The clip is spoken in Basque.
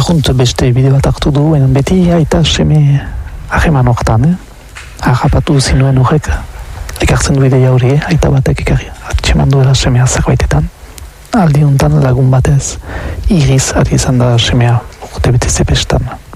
urrunt beste bide bat hartu du, baina beti aita seme hageman hortan, Agapatu zinuen horrek, ekartzen du ideia hori, aita batek ekarri, atxeman duela semea zerbaitetan. Aldi honetan lagun batez, iriz ari izan da semea urte betez epestan.